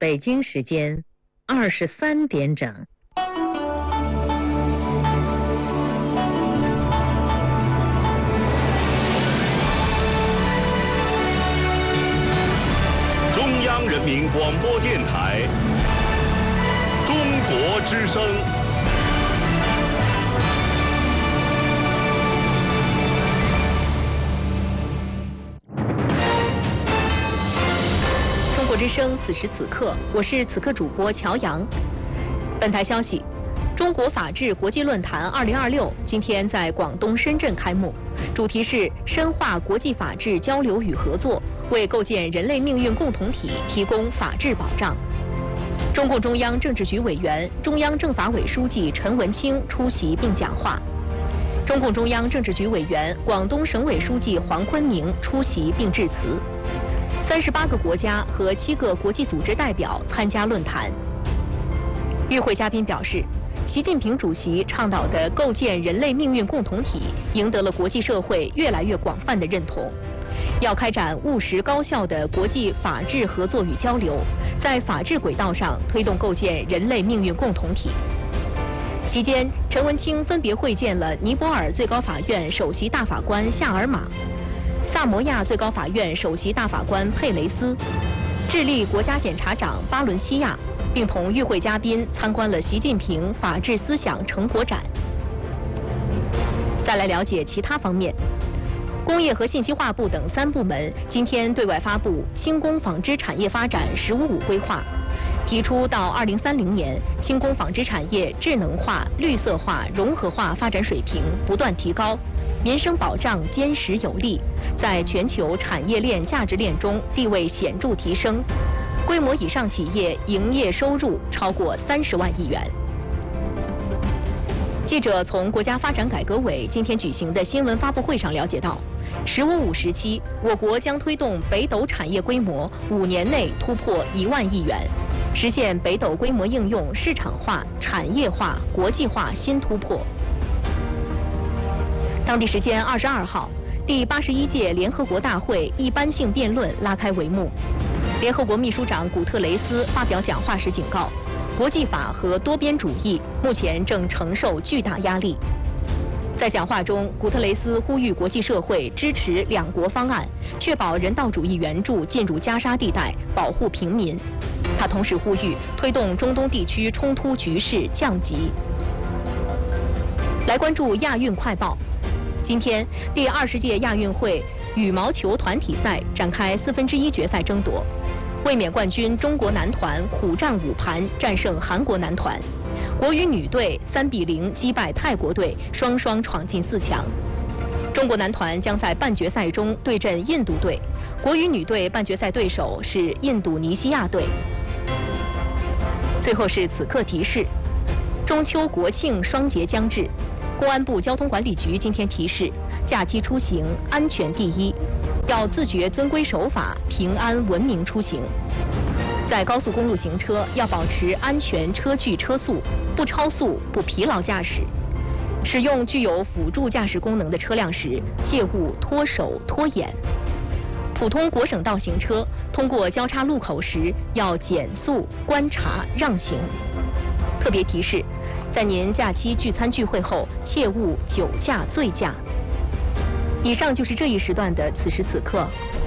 北京时间23点整。 中央人民广播电台中国之声。 中国之声，此时此刻，我是此刻主播乔阳。本台消息，中国法治国际论坛2026今天在广东深圳开幕，主题是深化国际法治交流与合作，为构建人类命运共同体提供法治保障。中共中央政治局委员、中央政法委书记陈文清出席并讲话。中共中央政治局委员、广东省委书记黄坤明出席并致辞。38个国家和7个国际组织代表参加论坛。与会嘉宾表示，习近平主席倡导的构建人类命运共同体赢得了国际社会越来越广泛的认同。要开展务实高效的国际法治合作与交流，在法治轨道上推动构建人类命运共同体。期间，陈文清分别会见了尼泊尔最高法院首席大法官夏尔马、萨摩亚最高法院首席大法官佩雷斯、智利国家检察长巴伦西亚，并同与会嘉宾参观了习近平法治思想成果展。再来了解其他方面，工业和信息化部等3部门今天对外发布轻工纺织产业发展“十五五”规划，提出到2030年，轻工纺织产业智能化、绿色化、融合化发展水平不断提高，民生保障坚实有力，在全球产业链价值链中地位显著提升，规模以上企业营业收入超过30万亿元。记者从国家发展改革委今天举行的新闻发布会上了解到，“15+5”时期，我国将推动北斗产业规模5年内突破1万亿元，实现北斗规模应用市场化、产业化、国际化新突破。当地时间22号，第81届联合国大会一般性辩论拉开帷幕。联合国秘书长古特雷斯发表讲话时警告，国际法和多边主义目前正承受巨大压力。在讲话中，古特雷斯呼吁国际社会支持2国方案，确保人道主义援助进入加沙地带，保护平民。他同时呼吁推动中东地区冲突局势降级。来关注亚运快报。今天，第20届亚运会羽毛球团体赛展开1/4决赛争夺。卫冕冠军中国男团苦战5盘战胜韩国男团，国羽女队3-0击败泰国队，双双闯进4强。中国男团将在半决赛中对阵印度队，国羽女队半决赛对手是印度尼西亚队。最后是此刻提示：中秋国庆双节将至，公安部交通管理局今天提示，假期出行安全第一，要自觉遵规守法，平安文明出行。在高速公路行车要保持安全车距车速，不超速不疲劳驾驶。使用具有辅助驾驶功能的车辆时，切勿脱手脱眼。普通国省道行车通过交叉路口时要减速观察让行。特别提示，在您假期聚餐聚会后，切勿酒驾醉驾。以上就是这一时段的此时此刻。